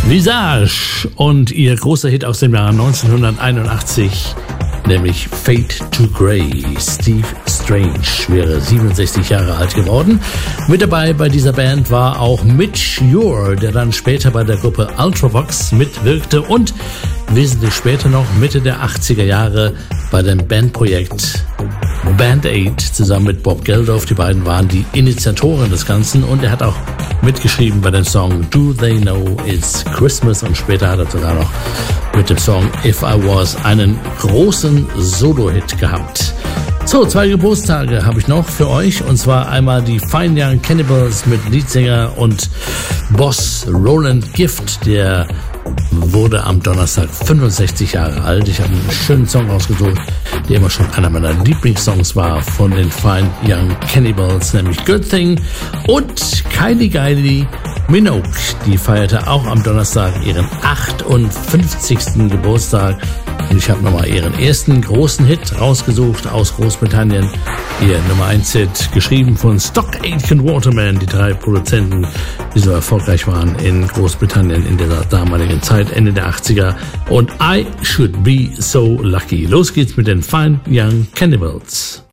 Visage und ihr großer Hit aus dem Jahr 1981, nämlich Fade to Grey. Steve Strange wäre 67 Jahre alt geworden. Mit dabei bei dieser Band war auch Mitch Ure, der dann später bei der Gruppe Ultravox mitwirkte und wesentlich später noch Mitte der 80er Jahre bei dem Bandprojekt Band Aid zusammen mit Bob Geldof. Die beiden waren die Initiatoren des Ganzen und er hat auch mitgeschrieben bei dem Song Do They Know It's Christmas und später hat er sogar noch mit dem Song If I Was einen großen Solo-Hit gehabt. So, 2 Geburtstage habe ich noch für euch und zwar einmal die Fine Young Cannibals mit Leadsänger und Boss Roland Gift, der wurde am Donnerstag 65 Jahre alt. Ich habe einen schönen Song ausgesucht, der immer schon einer meiner Lieblingssongs war von den Fine Young Cannibals, nämlich Good Thing. Und Kylie Minogue, die feierte auch am Donnerstag ihren 58. Geburtstag. Und ich habe nochmal ihren ersten großen Hit rausgesucht aus Großbritannien. Ihr Nummer 1 Hit, geschrieben von Stock Aitken Waterman, die 3 Produzenten, die so erfolgreich waren in Großbritannien in der damaligen Zeit, Ende der 80er. Und I Should Be So Lucky. Los geht's mit den Fine Young Cannibals.